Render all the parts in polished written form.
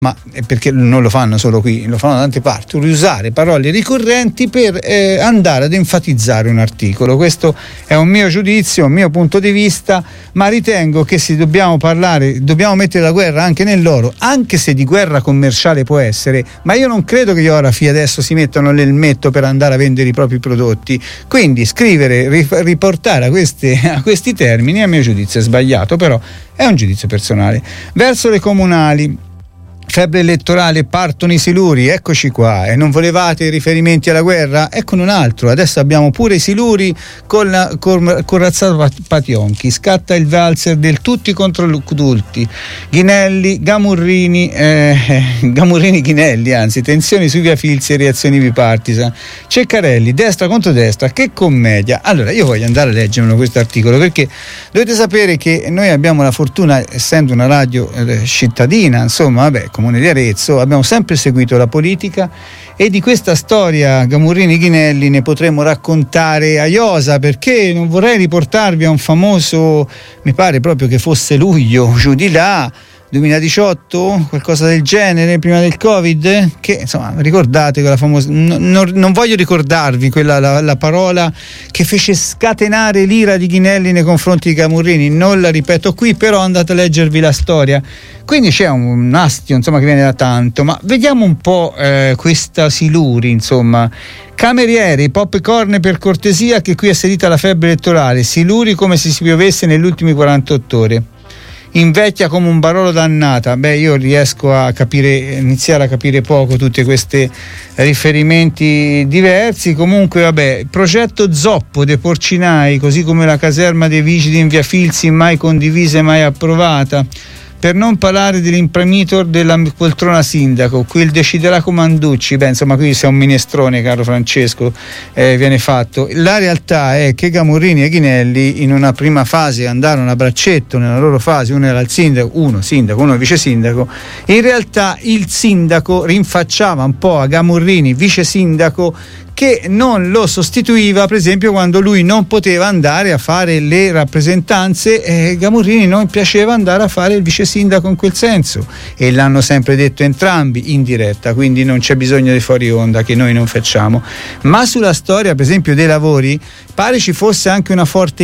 ma perché non lo fanno solo qui, lo fanno da tante parti, riusare parole ricorrenti per andare ad enfatizzare un articolo. Questo è un mio giudizio, un mio punto di vista, ma ritengo che se dobbiamo mettere la guerra anche nell'oro, anche se di guerra commerciale può essere, ma io non credo che gli orafi adesso si mettano l'elmetto per andare a vendere i propri prodotti, quindi scrivere, riportare a questi termini a mio giudizio è sbagliato, però è un giudizio personale. Verso le comunali, febbre elettorale, partono i siluri, eccoci qua, e non volevate riferimenti alla guerra? Eccone un altro, adesso abbiamo pure i siluri con Corazzato Pationchi, scatta il valzer del tutti contro tutti, Gamurrini, Ghinelli, anzi, tensioni su Via Filzi e reazioni bipartisan, Ceccarelli, destra contro destra, che commedia. Allora, io voglio andare a leggermelo questo articolo, perché dovete sapere che noi abbiamo la fortuna, essendo una radio cittadina, insomma, vabbè, Comune di Arezzo, abbiamo sempre seguito la politica, e di questa storia Gamurrini-Ghinelli ne potremmo raccontare a iosa, perché non vorrei riportarvi a un famoso, mi pare proprio che fosse luglio, giù di là, 2018, qualcosa del genere, prima del Covid, che insomma ricordate quella famosa, non voglio ricordarvi quella la parola che fece scatenare l'ira di Ghinelli nei confronti di Gamurrini, non la ripeto qui, però andate a leggervi la storia. Quindi c'è un astio, insomma, che viene da tanto, ma vediamo un po' questa siluri, insomma. Cameriere, popcorn per cortesia, che qui è salita la febbre elettorale, siluri come se si piovesse negli ultimi 48 ore. Invecchia come un Barolo dannata. Beh, io riesco a iniziare a capire poco tutti questi riferimenti diversi. Comunque, vabbè, progetto Zoppo dei porcinai, così come la caserma dei vigili in Via Filzi, mai condivisa e mai approvata. Per non parlare dell'imprimitor della poltrona sindaco, qui il deciderà Comanducci. Beh, insomma, qui c'è un minestrone, caro Francesco, viene fatto. La realtà è che Gamurrini e Ghinelli in una prima fase andarono a braccetto, nella loro fase, uno era il sindaco, uno il vice sindaco. In realtà il sindaco rinfacciava un po' a Gamurrini, vice sindaco, che non lo sostituiva, per esempio, quando lui non poteva andare a fare le rappresentanze, Gamurrini non piaceva andare a fare il vice sindaco in quel senso, e l'hanno sempre detto entrambi in diretta, quindi non c'è bisogno di fuori onda, che noi non facciamo. Ma sulla storia, per esempio, dei lavori, pare ci fosse anche una forte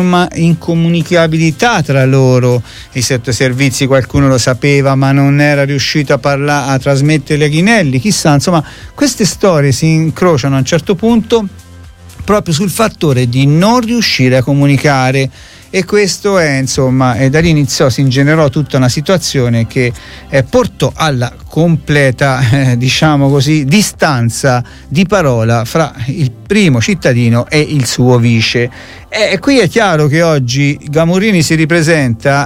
incomunicabilità tra loro. I sottoservizi qualcuno lo sapeva, ma non era riuscito a trasmetterle a Ghinelli, chissà, insomma, queste storie si incrociano a un certo punto proprio sul fattore di non riuscire a comunicare, e questo è, insomma, da lì si ingenerò tutta una situazione che portò alla completa diciamo così distanza di parola fra il primo cittadino e il suo vice. E qui è chiaro che oggi Gamurrini si ripresenta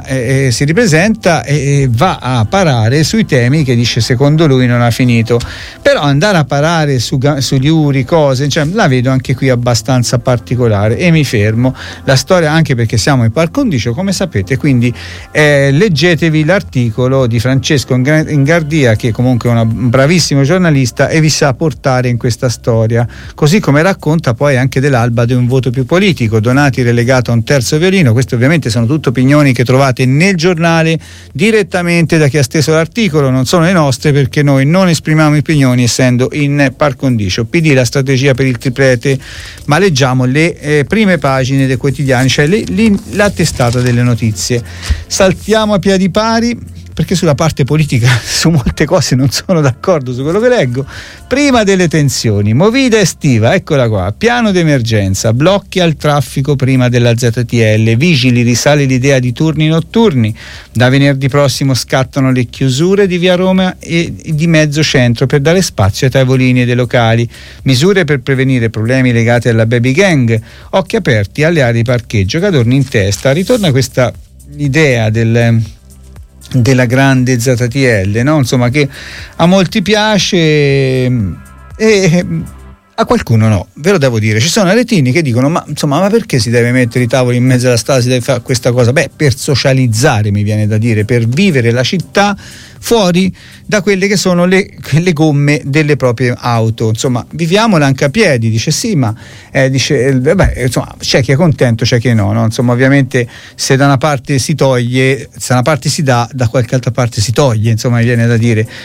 e va a parare sui temi che dice secondo lui non ha finito, però andare a parare sugli uri, cose, cioè, la vedo anche qui abbastanza particolare, e mi fermo. La storia, anche perché siamo in par condicio, come sapete, quindi leggetevi l'articolo di Francesco Ingardia, che comunque è un bravissimo giornalista e vi sa portare in questa storia, così come racconta poi anche dell'alba di un voto più politico, Donati relegato a un terzo violino. Queste ovviamente sono tutte opinioni che trovate nel giornale direttamente da chi ha steso l'articolo, non sono le nostre, perché noi non esprimiamo opinioni essendo in par condicio. PD la strategia per il triplete, ma leggiamo le prime pagine dei quotidiani, cioè la testata delle notizie. Saltiamo a piedi pari, perché sulla parte politica su molte cose non sono d'accordo su quello che leggo. Prima delle tensioni, movida estiva, eccola qua, piano d'emergenza, blocchi al traffico prima della ZTL, vigili, risale l'idea di turni notturni, da venerdì prossimo scattano le chiusure di via Roma e di mezzo centro per dare spazio ai tavolini e dei locali, misure per prevenire problemi legati alla baby gang, occhi aperti alle aree di parcheggio, Cadorni in testa. Ritorna questa idea della grande ZTL, no? Insomma, che a molti piace, e A qualcuno no, ve lo devo dire. Ci sono aretini che dicono: ma insomma, ma perché si deve mettere i tavoli in mezzo alla strada, si deve fare questa cosa? Beh, per socializzare, mi viene da dire, per vivere la città fuori da quelle che sono le gomme delle proprie auto. Insomma, viviamola anche a piedi. Dice sì, ma insomma, c'è chi è contento, c'è chi no, no? Insomma, ovviamente se da una parte si toglie, se da una parte si dà, da qualche altra parte si toglie, insomma, mi viene da dire.